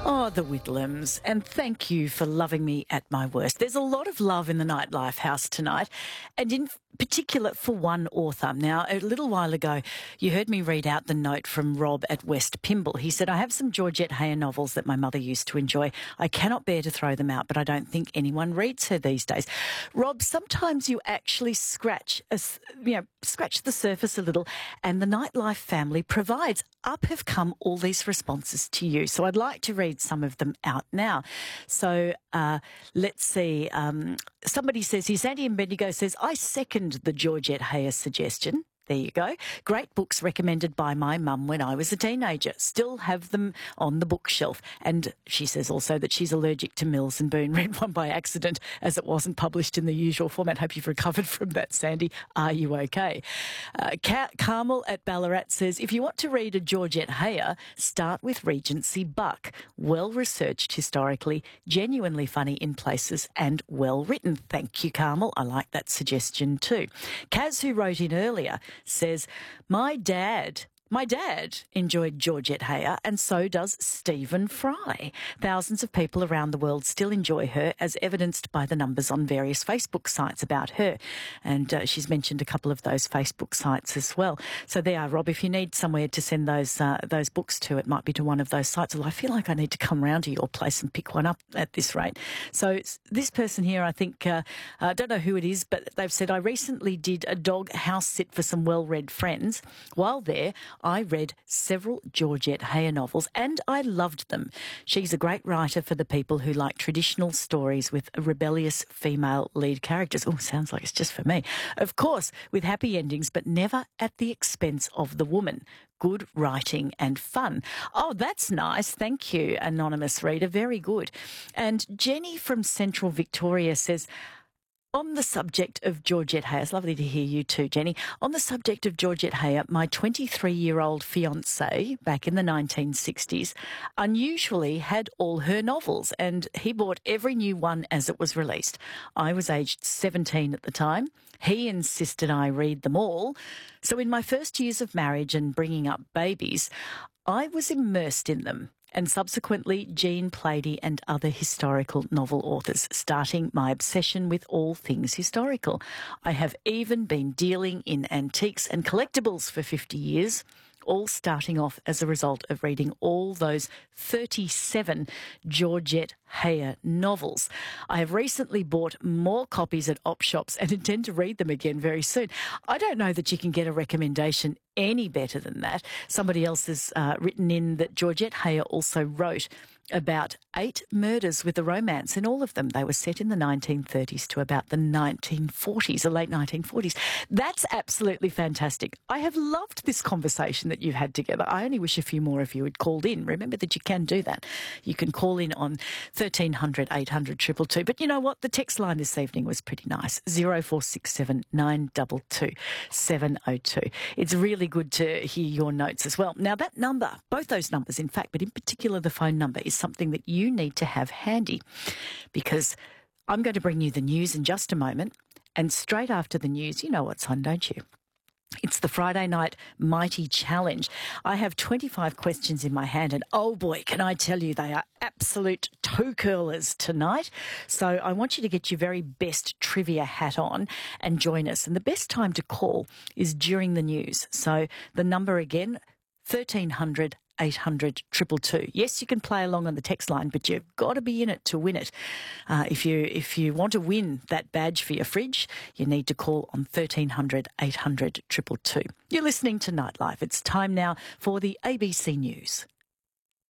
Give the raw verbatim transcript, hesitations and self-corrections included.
Oh, the Whitlams, and thank you for loving me at my worst. There's a lot of love in the Nightlife House tonight, and in particular for one author. Now, a little while ago, you heard me read out the note from Rob at West Pymble. He said, I have some Georgette Heyer novels that my mother used to enjoy. I cannot bear to throw them out, but I don't think anyone reads her these days. Rob, sometimes you actually scratch, a, you know, scratch the surface a little, and the Nightlife family provides. Up have come all these responses to you. So I'd like to read some of them out now. So uh, let's see. Um, somebody says here, Sandy and Bendigo says, I second the Georgette Heyer suggestion. There you go. Great books recommended by my mum when I was a teenager. Still have them on the bookshelf. And she says also that she's allergic to Mills and Boon. Read one by accident as it wasn't published in the usual format. Hope you've recovered from that, Sandy. Are you okay? Uh, Car- Carmel at Ballarat says, if you want to read a Georgette Heyer, start with Regency Buck. Well-researched historically, genuinely funny in places and well-written. Thank you, Carmel. I like that suggestion too. Kaz, who wrote in earlier, says, my dad... My dad enjoyed Georgette Heyer, and so does Stephen Fry. Thousands of people around the world still enjoy her, as evidenced by the numbers on various Facebook sites about her. And uh, she's mentioned a couple of those Facebook sites as well. So there are, Rob, if you need somewhere to send those uh, those books to, it might be to one of those sites. Well, I feel like I need to come round to your place and pick one up at this rate. So this person here, I think, uh, I don't know who it is, but they've said, I recently did a dog house sit for some well-read friends. While there, I read several Georgette Heyer novels and I loved them. She's a great writer for the people who like traditional stories with rebellious female lead characters. Oh, sounds like it's just for me. Of course, with happy endings, but never at the expense of the woman. Good writing and fun. Oh, that's nice. Thank you, anonymous reader. Very good. And Jenny from Central Victoria says, on the subject of Georgette Heyer, it's lovely to hear you too, Jenny. On the subject of Georgette Heyer, my twenty-three-year-old fiancé back in the nineteen sixties unusually had all her novels, and he bought every new one as it was released. I was aged seventeen at the time. He insisted I read them all. So in my first years of marriage and bringing up babies, I was immersed in them, and subsequently Jean Plaidy and other historical novel authors, starting my obsession with all things historical. I have even been dealing in antiques and collectibles for fifty years, all starting off as a result of reading all those thirty-seven Georgette Heyer novels. I have recently bought more copies at op shops and intend to read them again very soon. I don't know that you can get a recommendation any better than that. Somebody else has uh, written in that Georgette Heyer also wrote about eight murders with a romance. In all of them, they were set in the nineteen thirties to about the nineteen forties, the late nineteen forties. That's absolutely fantastic. I have loved this conversation that you've had together. I only wish a few more of you had called in. Remember that you can do that. You can call in on thirteen hundred, eight hundred, two two two. But you know what? The text line this evening was pretty nice. zero four six seven, nine two two, seven zero two. It's really good to hear your notes as well. Now, that number, both those numbers, in fact, but in particular the phone number, is something that you need to have handy, because I'm going to bring you the news in just a moment, and straight after the news, you know what's on, don't you? It's the Friday Night Mighty Challenge. I have twenty-five questions in my hand, and oh boy, can I tell you, they are absolute toe curlers tonight. So I want you to get your very best trivia hat on and join us. And the best time to call is during the news. So the number again, thirteen hundred, eight hundred, two two two. Yes, you can play along on the text line, but you've got to be in it to win it. Uh, if you if you want to win that badge for your fridge, you need to call on thirteen hundred, eight hundred, two two two. You're listening to Nightlife. It's time now for the A B C News.